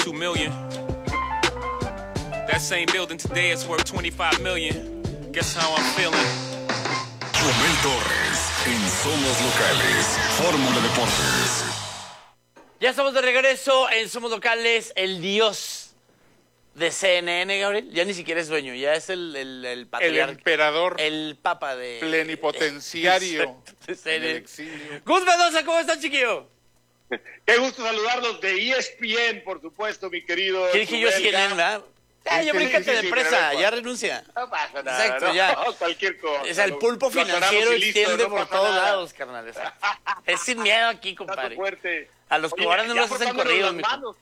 2 million. That same building today is worth 25 million. Guess how I'm feeling. Chumel Torres en Somos Locales, Fórmula Deportes. Ya estamos de regreso en Somos Locales, el dios de CNN, Gabriel. Ya ni siquiera es dueño, ya es el patriarca. El emperador. El papa de... Plenipotenciario de en CNN. el exilio. Gus Mendoza, ¿cómo estás, chiquillo? Qué gusto saludarlos de ESPN, por supuesto, mi querido. ¿Qué dije yo, CNN, verdad? Ya bríncate de empresa, pero ya renuncia. No pasa nada. Exacto, no, ya. cualquier cosa. O sea, el pulpo Lo financiero atoramos y listo, extiende no por pasa todos nada. lados, carnal. Es sin miedo aquí, Tanto compadre. fuerte. A los Oye, cobardes no ya los hacen frotándonos corridos, las mijo.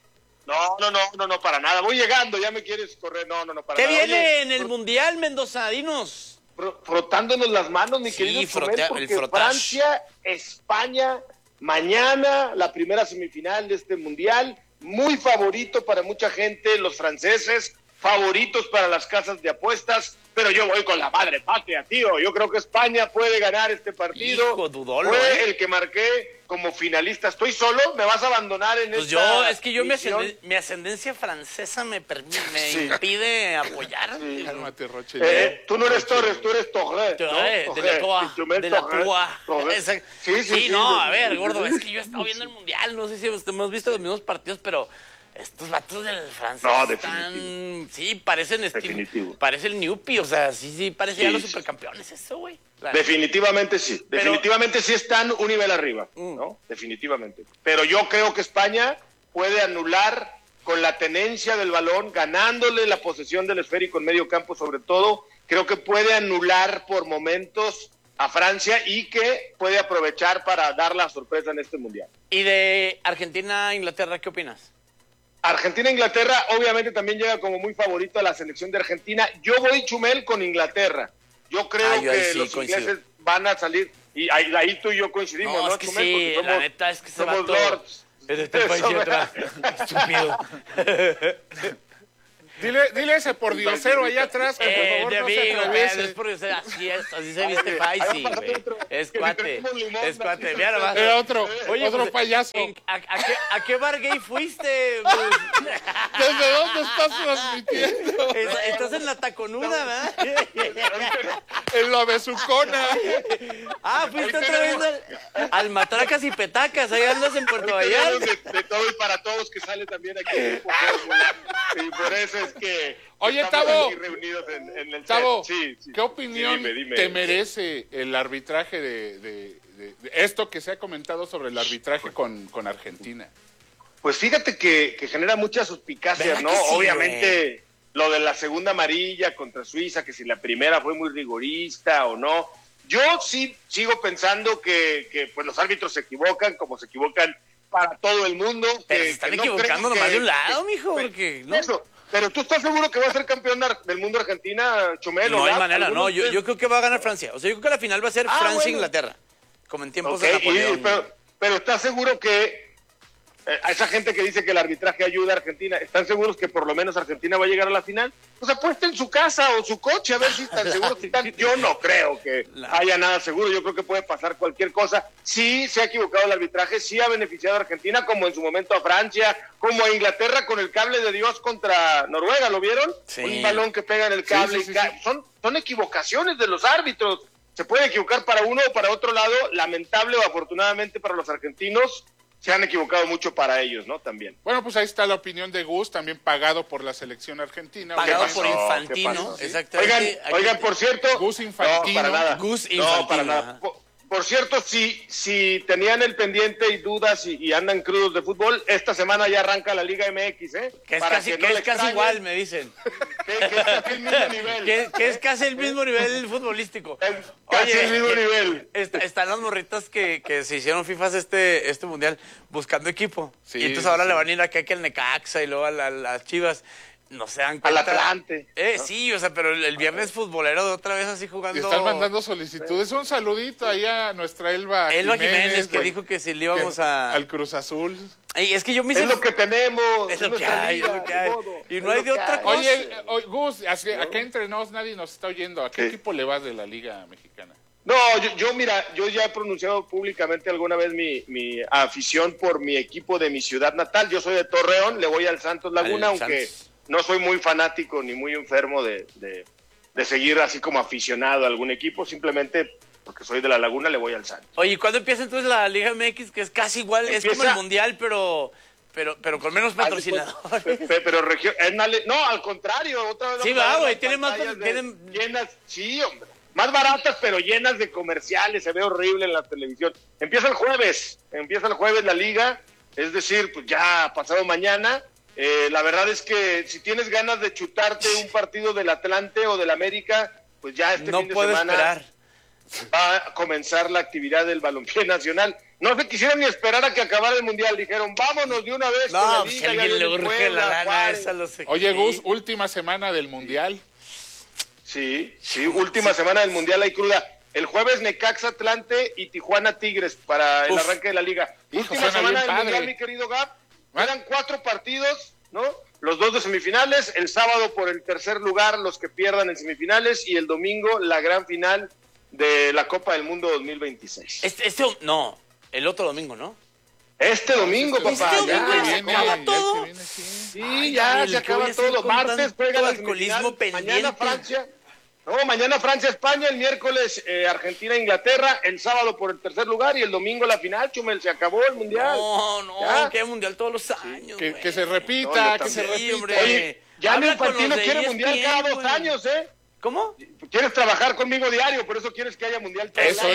manos. No, para nada. Voy llegando, ya me quieres correr. No, para ¿Qué nada. viene Oye, en el Mundial, Mendoza? Dinos. frotándonos las manos, mi Sí, querido Chumel, el porque frotage. Francia, España, mañana la primera semifinal de este Mundial, muy favorito para mucha gente, los franceses, favoritos para las casas de apuestas, pero yo voy con la madre patria, tío. Yo creo que España puede ganar este partido. Hijo, dudolo, Fue el que marqué como finalista. ¿Estoy solo? ¿Me vas a abandonar en Pues esta es que yo misión? mi ascendencia francesa me Sí. impide apoyar. Cálmate, Roche. Tú no eres Torres, tú eres Torres. De la Toa. De la Toa. Exacto. Sí, no, a ver, gordo, es que yo he estado viendo el Mundial, no sé si hemos visto los mismos partidos, pero estos vatos del Francia No, están... Sí, parecen Definitivo. parece el Newpie, o sea, sí, parece ya Sí, los sí. supercampeones eso, güey. Definitivamente sí. Pero- Definitivamente sí están un nivel arriba, ¿no? Definitivamente. Pero yo creo que España puede anular con la tenencia del balón, ganándole la posesión del esférico en medio campo sobre todo. Creo que puede anular por momentos a Francia y que puede aprovechar para dar la sorpresa en este Mundial. Y de Argentina-Inglaterra, ¿qué opinas? Argentina-Inglaterra obviamente también llega como muy favorito a la selección de Argentina. Yo voy, Chumel, con Inglaterra. Yo creo yo ahí que sí los coincido. ingleses van a salir, y ahí tú y yo coincidimos, ¿no, No, es que Chumel? sí, Porque la neta es que se somos vato... lords. Es de este país y otra. Estúpido. Dile ese por diosero allá atrás que por favor de no se amigo, atraviese. es por ser así se viste Faisy, güey. Es cuate, es cuate. Mira nomás. Otro pues, payaso. ¿A qué bar gay fuiste? Pues? ¿Desde dónde estás transmitiendo? Estás en la taconuda, ¿verdad? En la besucona. Fuiste otra vez al Matracas y Petacas. Ahí andas en Puerto Hoy Vallarta. tenemos de todo y para todos que sale también aquí en Grupo Fórmula. Y por eso es que Oye, estamos Tavo. aquí reunidos en el Tavo, set. Sí. ¿qué opinión Sí, dime. te merece el arbitraje de esto que se ha comentado sobre el arbitraje con Argentina? Pues fíjate que genera muchas suspicacias, ¿Verdad ¿no? que sí, Obviamente lo de la segunda amarilla contra Suiza, que si la primera fue muy rigorista o no. Yo sí sigo pensando que pues los árbitros se equivocan, como se equivocan para todo el mundo. Pero que- se están que no equivocando creo nomás que- de un lado, que- mijo, que- porque... ¿no? Eso. Pero tú estás seguro que va a ser campeón del mundo Argentina, Chumel. No hay ¿verdad? manera, no. Algunos Yo creo que va a ganar Francia. O sea, yo creo que la final va a ser Francia-Inglaterra. Como en tiempos de Ok, Napoleón. pero ¿estás seguro que a esa gente que dice que el arbitraje ayuda a Argentina, ¿están seguros que por lo menos Argentina va a llegar a la final? Pues apuesten su casa o su coche a ver si están seguros que están. Yo no creo que haya nada seguro, yo creo que puede pasar cualquier cosa. Sí se ha equivocado el arbitraje, sí ha beneficiado a Argentina, como en su momento a Francia, como a Inglaterra con el cable de Dios contra Noruega, ¿lo vieron? Sí. Un balón que pega en el cable. Sí. Son equivocaciones de los árbitros. Se puede equivocar para uno o para otro lado. Lamentable o afortunadamente para los argentinos, se han equivocado mucho para ellos, ¿no? También. Bueno, pues ahí está la opinión de Gus, también pagado por la selección argentina. Pagado ¿Qué por pasó? Infantino. ¿Qué pasó? Exactamente. Oigan, por cierto. Gus Infantino. No, para nada. Gus No, Infantino, para nada. ajá. Por cierto, si tenían el pendiente y dudas y andan crudos de fútbol, esta semana ya arranca la Liga MX, ¿eh? Que es Para casi, no que le es casi extrañen, igual, me dicen. Que es casi el mismo nivel. Que es casi el mismo nivel futbolístico. Casi el mismo nivel. Están las morritas que se hicieron FIFAs este mundial buscando equipo. Sí, y entonces ahora sí. le van a ir acá que el Necaxa y luego a las Chivas. No se dan Al cuenta. Atlante. ¿no? Sí, o sea, pero el viernes futbolero de otra vez así jugando. Y están mandando solicitudes. Un saludito ahí a nuestra Elba Jiménez, que güey, dijo que si le íbamos a... al Cruz Azul. Ey, es que yo me hice... Es lo que tenemos. Es lo que nuestra hay, liga, es lo que hay. ni modo. Y no Es hay lo de que otra hay. cosa. Oye, Gus, acá entre nos nadie nos está oyendo. ¿A qué Sí. equipo le vas de la Liga Mexicana? No, mira, yo ya he pronunciado públicamente alguna vez mi afición por mi equipo de mi ciudad natal. Yo soy de Torreón, le voy al Santos Laguna, aunque no soy muy fanático ni muy enfermo de seguir así como aficionado a algún equipo, simplemente porque soy de la Laguna le voy al Santos. Oye, ¿cuándo empieza entonces la Liga MX, que es casi igual, es como el Mundial, pero con menos patrocinadores? Pero no, al contrario, otra vez. Sí, va, güey, tiene más... Llenas, sí, hombre. Más baratas, pero llenas de comerciales, se ve horrible en la televisión. Empieza el jueves la liga, es decir, pues ya pasado mañana. La verdad es que si tienes ganas de chutarte un partido del Atlante o del América, pues ya fin de semana esperar. Va a comenzar la actividad del balompié nacional. No se quisieron ni esperar a que acabara el Mundial, dijeron, vámonos de una vez. No, con la liga, si alguien le urge la lana esa, lo sé. Oye, Gus, última semana del Mundial. Sí, última semana del Mundial hay cruda. El jueves Necaxa Atlante y Tijuana Tigres para el arranque de la liga. Última semana del Mundial, mi querido Gab. Quedan 4 partidos, ¿no? Los 2 de semifinales, el sábado por el tercer lugar, los que pierdan en semifinales, y el domingo la gran final de la Copa del Mundo 2026. No, el otro domingo, ¿no? Este domingo, papá. Este domingo ya se acaba todo. Sí, ya se acaba todo. Martes juega la semifinal, mañana Francia. No, mañana Francia-España, el miércoles Argentina-Inglaterra, el sábado por el tercer lugar y el domingo la final, Chumel, se acabó el Mundial. No, que Mundial todos los años. Que se repita, que se repita. Oye, Gianni Infantino quiere Mundial cada 2 años, ¿eh? ¿Cómo? Quieres trabajar conmigo diario, por eso quieres que haya Mundial todo el año.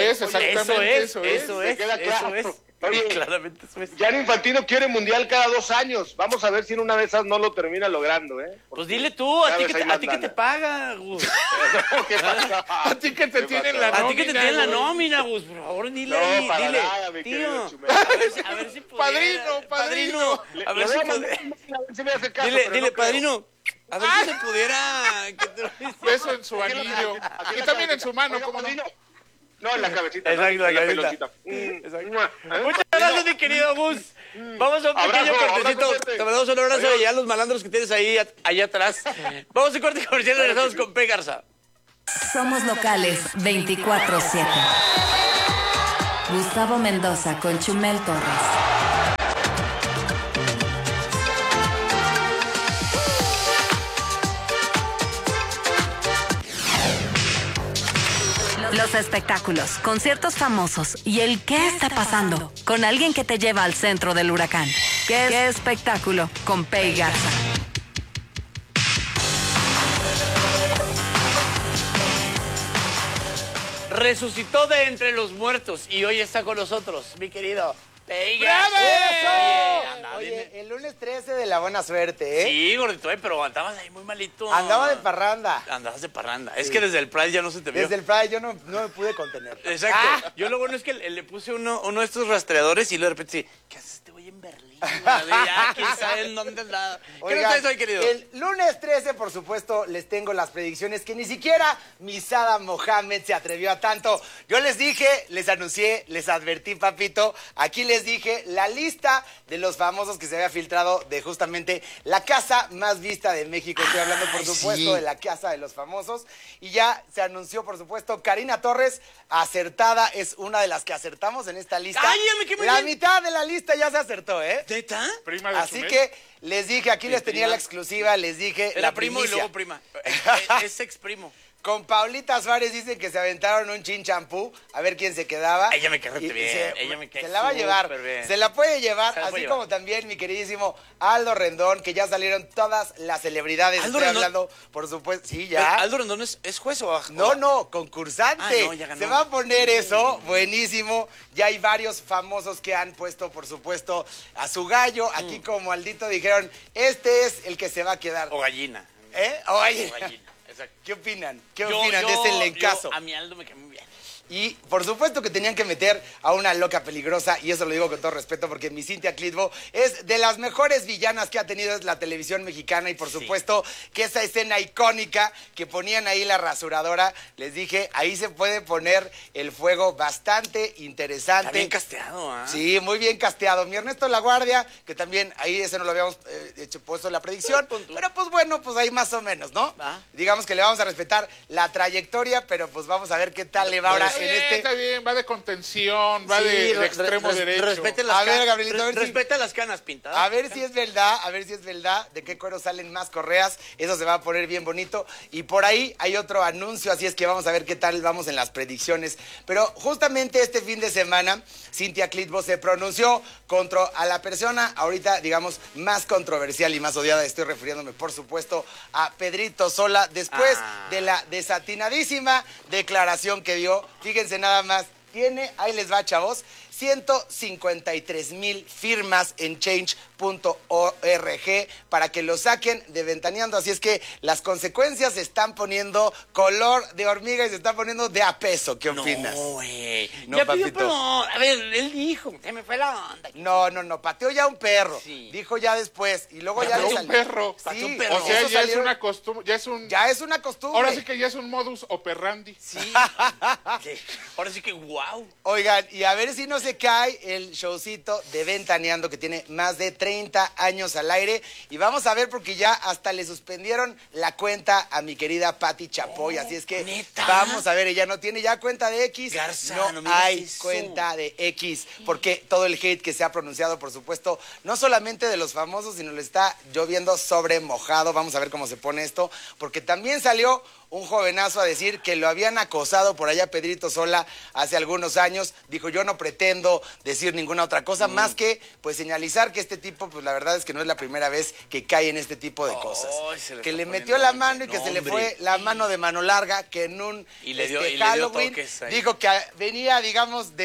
Eso es. Oye, claramente eso es. Gianni Infantino quiere Mundial cada 2 años. Vamos a ver si en una de esas no lo termina logrando, ¿eh? Pues dile tú, a ti que te paga, Gus. A ti que te tienen la nómina. A ti que te tienen la nómina, Gus. Por favor, dile ahí, dile. Tío, a ver si pudiera. Padrino. A ver si pudiera. Dile, padrino. A ver si se pudiera... Beso en su anillo. Y también en su mano, ¿cómo no? No, en la cabecita. Exacto, en la cabecita. Muchas gracias, mi querido Gus. Vamos a un pequeño cortecito. Te mandamos un abrazo y a los malandros que tienes ahí allá atrás. Vamos a un corte comercial y regresamos con P. Garza. Somos locales 24/7. Gustavo Mendoza con Chumel Torres. Los espectáculos, conciertos famosos y el qué está pasando con alguien que te lleva al centro del huracán. ¿Qué espectáculo? Con Pei Garza. Resucitó de entre los muertos y hoy está con nosotros, mi querido Pei Garza. ¡Bravo! Oye, el lunes 13 de la buena suerte, ¿eh? Sí, gordito, pero andabas ahí muy malito. Andaba de parranda. Andabas de parranda. Sí. Es que desde el Pride ya no se te vio. Desde el Pride yo no me pude contener. Exacto. Yo lo bueno es que le puse uno de estos rastreadores y luego de repente sí, ¿qué haces este güey en Berlín? Ya, quién sabe en dónde anda. ¿Qué nos traes hoy, querido? El lunes 13, por supuesto, les tengo las predicciones que ni siquiera Misada Mohamed se atrevió a tanto. Yo les dije, les anuncié, les advertí, papito. Aquí les dije la lista de los famosos que se había filtrado de justamente la casa más vista de México. Estoy hablando, por supuesto, de la casa de los famosos. Y ya se anunció, por supuesto, Karina Torres, acertada, es una de las que acertamos en esta lista. ¡Ay, la mitad de la lista ya se acertó, ¿eh? ¿Neta? Prima de Así que les dije, aquí les tenía la exclusiva, les dije Era la primo primicia. y luego prima. Es ex primo. Con Paulita Suárez dicen que se aventaron un chin champú, a ver quién se quedaba. Ella me cae bien, ella me cae Se la va a llevar, bien. se la puede llevar, así como también mi queridísimo Aldo Rendón, que ya salieron todas las celebridades. Aldo Estoy Rendón, hablando, por supuesto, sí, ya. ¿Aldo Rendón es juez o...? No, concursante. No, ya ganó. Se va a poner eso, buenísimo. Ya hay varios famosos que han puesto, por supuesto, a su gallo. Aquí como Aldito dijeron, este es el que se va a quedar. O gallina. ¿Eh? O gallina. Exacto. ¿Qué opinan? ¿Qué opinan de este elencazo? A mi Aldo me cae muy bien. Y por supuesto que tenían que meter a una loca peligrosa, y eso lo digo con todo respeto porque mi Cintia Clitbo es de las mejores villanas que ha tenido la televisión mexicana, y por supuesto que esa escena icónica que ponían ahí la rasuradora, les dije, ahí se puede poner el fuego bastante interesante. Está bien casteado, ¿ah? Sí, muy bien casteado. Mi Ernesto Laguardia, que también ahí ese no lo habíamos puesto en la predicción, pero pues bueno, pues ahí más o menos, ¿no? Digamos que le vamos a respetar la trayectoria, pero pues vamos a ver qué tal le va ahora Está bien, va de contención, va Sí, de extremo derecho. Respete las A ver, canas. Gabrielito, a ver si- Respeta las canas pintadas. A ver si es verdad, de qué cuero salen más correas. Eso se va a poner bien bonito. Y por ahí hay otro anuncio, así es que vamos a ver qué tal vamos en las predicciones. Pero justamente este fin de semana, Cynthia Clitbo se pronunció contra a la persona, ahorita, digamos, más controversial y más odiada. Estoy refiriéndome, por supuesto, a Pedrito Sola, después de la desatinadísima declaración que dio. Fíjense nada más, ahí les va, chavos, 153,000 firmas en change.org para que lo saquen de Ventaneando. Así es que las consecuencias se están poniendo color de hormiga y se están poniendo de a peso. ¿Qué opinas? No, güey. No, Ya pidió papito. perdón. A ver, él dijo, se me fue la onda. No, pateó ya un perro. Sí. Dijo ya después y luego ya Pateó le un salió. perro. Pateó un Sí, perro. O sea, eso ya es salieron- una costumbre, ya es una costumbre. Ahora Ahora sí que ya es un modus operandi. Sí. Sí. Ahora sí que, wow. Oigan, y a ver si no se cae el showcito de Ventaneando que tiene más de 30 años al aire. Y vamos a ver porque ya hasta le suspendieron la cuenta a mi querida Patti Chapoy. Así es que ¿neta? vamos a ver, ella no tiene ya cuenta de X. Garza, no no me digas hay eso. cuenta de X. Porque todo el hate que se ha pronunciado, por supuesto, no solamente de los famosos, sino le está lloviendo sobre mojado. Vamos a ver cómo se pone esto. Porque también salió un jovenazo a decir que lo habían acosado por allá Pedrito Sola hace algunos años. Dijo, yo no pretendo decir ninguna otra cosa más que pues señalizar que este tipo, pues la verdad es que no es la primera vez que cae en este tipo de cosas. se le Que está le poniendo metió la el mano y que se le nombre. fue la mano de mano larga, que en un Y le dio Halloween toques ahí. dijo que venía, digamos,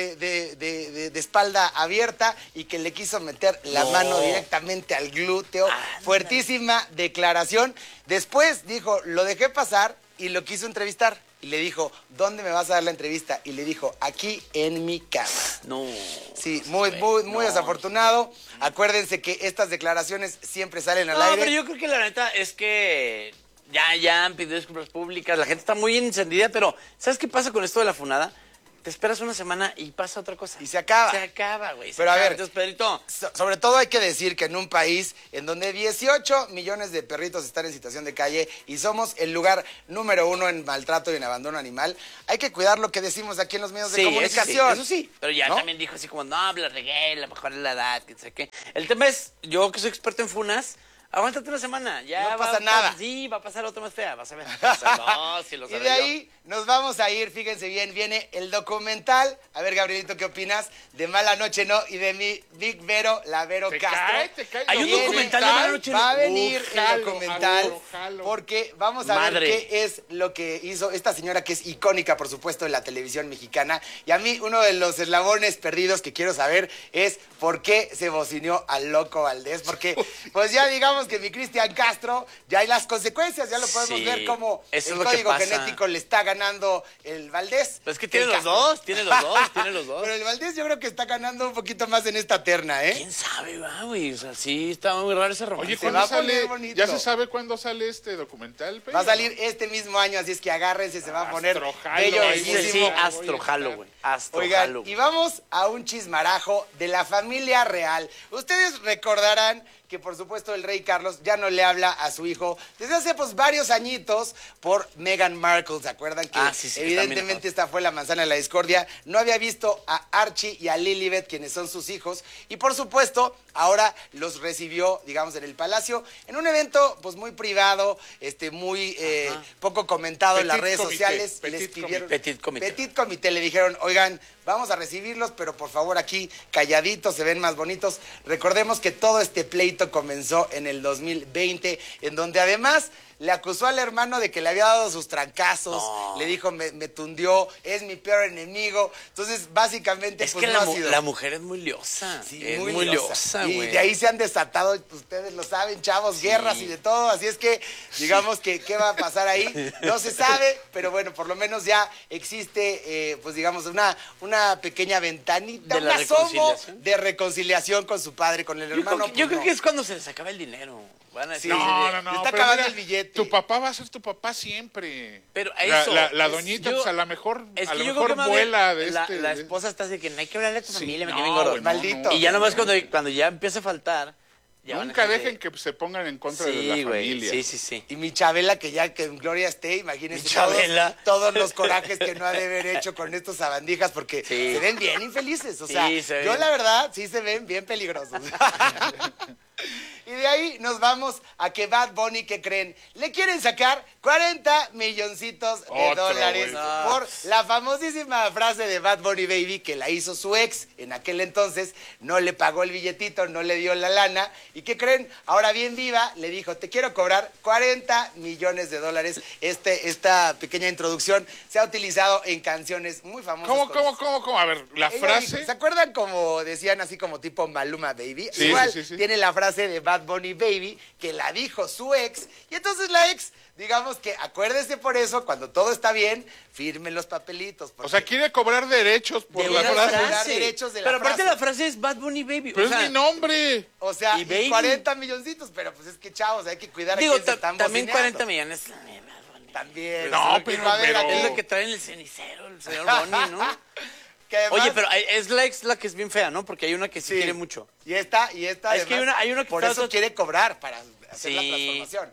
de espalda abierta y que le quiso meter la mano directamente al glúteo. Fuertísima declaración. Después dijo, lo dejé pasar y lo quiso entrevistar. Y le dijo, ¿dónde me vas a dar la entrevista? Y le dijo, aquí en mi cama. No. Sí, muy desafortunado. Acuérdense que estas declaraciones siempre salen al No, aire. pero yo creo que la neta es que ya han pedido disculpas públicas, la gente está muy encendida, pero ¿sabes qué pasa con esto de la funada? Te esperas una semana y pasa otra cosa. Y se acaba. Se acaba, güey. Pero a ver, Entonces, Pedrito, Sobre todo hay que decir que en un país en donde 18 millones de perritos están en situación de calle y somos el lugar número 1 en maltrato y en abandono animal, hay que cuidar lo que decimos aquí en los medios de sí, comunicación. eso sí. Pero ya ¿no? también dijo así como, no, la regué, la mejor es la edad, que sé qué. El tema es, yo que soy experto en funas, aguántate una semana. Ya No pasa nada. Sí, va a pasar otra más fea, vas a ver. No, si lo Y sabía de yo. ahí nos vamos a ir, fíjense bien, viene el documental. A ver, Gabrielito, ¿qué opinas? De Mala Noche No y de mi Big Vero, la Vero Te Castro. cae, te cae. Hay un Viene- documental de Mala Noche No. Va a venir Jalo, el documental jalo. porque vamos a Madre. ver qué es lo que hizo esta señora que es icónica, por supuesto, en la televisión mexicana. Y a mí uno de los eslabones perdidos que quiero saber es por qué se bocineó al Loco Valdés. Porque pues ya digamos que mi Cristian Castro, ya hay las consecuencias, ya lo podemos Sí, ver como eso es el lo que código pasa. genético le está ganando el Valdés. Pues es que que tiene el los Castro. dos, tiene los dos, tiene los dos. Pero el Valdés yo creo que está ganando un poquito más en esta terna, ¿eh? ¿Quién sabe, va, güey? O sea, sí, está muy raro ese romance. Oye, Se va ¿cuándo a poner sale? bonito. ¿Ya se sabe cuándo sale este documental? Va a salir este mismo año, así es que agárrense, se va a poner Astrojalo, bello, ahí Sí, bellísimo. sí, astrojalo, güey. Astrojalo. Oigan, y vamos a un chismarajo de la familia real. Ustedes recordarán que por supuesto el rey Carlos ya no le habla a su hijo desde hace pues varios añitos por Meghan Markle, ¿se acuerdan? Que Sí, que evidentemente también esta fue la manzana de la discordia. No había visto a Archie y a Lilibet, quienes son sus hijos, y por supuesto ahora los recibió, digamos, en el palacio, en un evento pues muy privado, muy poco comentado en las Petit redes comité, sociales. petit Les pidieron Petit comité. Petit comité, le dijeron, oigan, vamos a recibirlos, pero por favor aquí calladitos, se ven más bonitos. Recordemos que todo este pleito comenzó en el 2020, en donde además le acusó al hermano de que le había dado sus trancazos, le dijo, me tundió, es mi peor enemigo. Entonces, básicamente, Es pues que no ha sido. la mujer es muy liosa. Sí, es muy liosa, Y güey. de ahí se han desatado, ustedes lo saben, chavos, guerras y de todo. Así es que, digamos que, ¿qué va a pasar ahí? No se sabe, pero bueno, por lo menos ya existe, pues digamos, una pequeña ventanita, ¿De un la asomo reconciliación? de reconciliación con su padre, con el Yo hermano. creo, pues, no. que es cuando se les acaba el dinero. Van a decir, Sí. No, Le no, está pero acabando mira, el billete. Tu papá va a ser tu papá siempre. Pero La- eso, La es- doñita, yo- pues a lo mejor, Es a que lo yo creo mejor que más bien vuela de la, este. la de- esposa está así que no hay que hablarle a tu Sí, familia, me no, cae bien gordo. güey, Maldito. Y ya nomás cuando ya empieza a faltar, Ya van a Nunca ser dejen que se pongan en contra de la Sí, güey. familia. Sí. Y mi Chabela, que ya que en Gloria esté, imagínense Mi Chabela. todos los corajes que no ha de haber hecho con estos sabandijas, porque Sí. se ven bien infelices. O sea, Sí, se yo ven. la verdad sí se ven bien peligrosos. Y de ahí nos vamos a que Bad Bunny, ¿qué creen? Le quieren sacar 40 milloncitos de Otro, dólares güey. por la famosísima frase de Bad Bunny Baby que la hizo su ex en aquel entonces. No le pagó el billetito, no le dio la lana. ¿Y qué creen? Ahora bien viva, le dijo, te quiero cobrar 40 millones de dólares. Esta pequeña introducción se ha utilizado en canciones muy famosas. ¿Cómo? A ver, la Ella frase. dijo, ¿se acuerdan como decían así como tipo Maluma Baby? Sí, Igual sí. tiene la frase de Bad Bunny Baby que la dijo su ex y entonces la ex, digamos que acuérdese por eso, cuando todo está bien, firmen los papelitos. O sea, quiere cobrar derechos por De la una frase. frase. Derechos de la Pero aparte frase. la frase es Bad Bunny Baby. Pero o sea, es mi nombre. O sea, Y y Baby. 40 milloncitos, pero pues es que chavos, hay que cuidar a digo, quien se están también bocineando. 40 millones. También. No, Y pero- va a haber pero- aquí Es lo que trae en el cenicero, el señor Bonnie, ¿no? que además- Oye, pero es la ex la que es bien fea, ¿no? Porque hay una que sí, quiere mucho. Y esta Es que hay una que por está eso otra- quiere cobrar para hacer la transformación.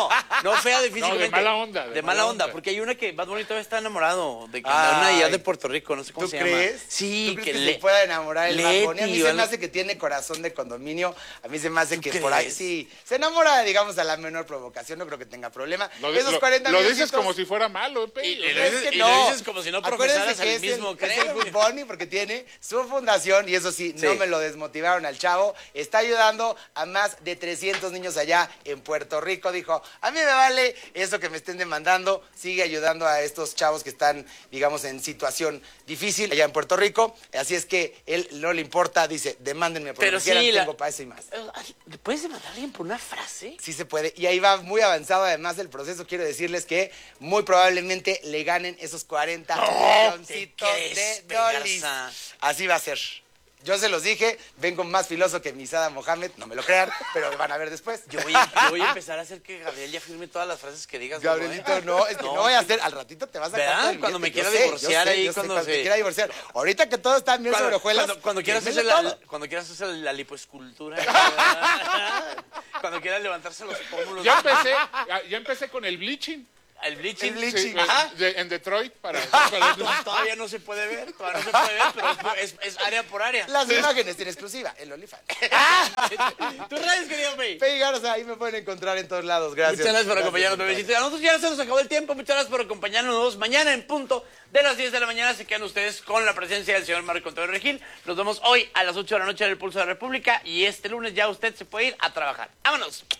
No fea de físicamente. mala onda, De de mala mala onda, onda. porque hay una que Bad Bunny todavía está enamorado de Ay. una allá de Puerto Rico, no sé cómo ¿Tú se crees? llama. Sí, ¿Tú crees que se pueda enamorar el Bad Bunny? A mí Leti, se me ¿vale? hace que tiene corazón de condominio. A mí se me hace ¿Tú que por ahí crees? sí. Se enamora, digamos, a la menor provocación. No creo que tenga problema. Esos 40 lo dices milloncitos- como si fuera malo, Y Es le que y no. lo dices como si no Acuérdense profesaras que al es mismo, es el creo. Good Bunny porque tiene su fundación y eso sí, no Sí. me lo desmotivaron al chavo. Está ayudando a más de 300 niños allá en Puerto Rico. Dijo, a mí me vale eso que me estén demandando. Sigue ayudando a estos chavos que están, digamos, en situación difícil allá en Puerto Rico. Así es que él no le importa, dice, demándenme por Pero lo que quieran, sí, tengo para eso y más. ¿Le puedes demandar a alguien por una frase? Sí se puede. Y ahí va muy avanzado además el proceso. Quiero decirles que muy probablemente le ganen esos 40 milloncitos ¿te de crees, dólares. Garza? Así va a ser. Yo se los dije, vengo más filoso que Misada Mohamed, no me lo crean, pero lo van a ver después. Yo voy a empezar a hacer que Gabriel ya firme todas las frases que digas. Gabrielito, no, es que no voy a hacer, al ratito te vas a sacar ¿Verdad? todo el Cuando billete. me quiera Yo sé, divorciar yo sé, ahí, yo sé, cuando te se- quiera divorciar. Ahorita que todo está bien sobre hojuelas, Cuando quieras hacer fírmele todo. cuando quieras hacer la lipoescultura. Cuando quieras levantarse los pómulos. Ya empecé con el bleaching. El bleaching. El bleaching. Sí, Ajá. en Detroit para Todavía no se puede ver, pero es área por área. Las imágenes en exclusiva, el OnlyFans. Tus redes, querido Pei. Pei Garza, ahí me pueden encontrar en todos lados. Gracias. Muchas gracias por acompañarnos, Gracias. bebecito. A nosotros ya se nos acabó el tiempo. Muchas gracias por acompañarnos. Mañana en punto de las 10 de la mañana se quedan ustedes con la presencia del señor Marco Antonio Regil. Nos vemos hoy a las 8 de la noche en el Pulso de la República y este lunes ya usted se puede ir a trabajar. ¡Vámonos!